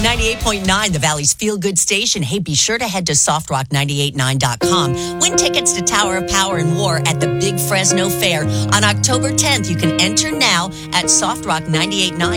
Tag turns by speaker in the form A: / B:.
A: 98.9, the Valley's feel-good station. Hey, be sure to head to softrock989.com. Win tickets to Tower of Power and War at the Big Fresno Fair on October 10th. You can enter now at softrock989.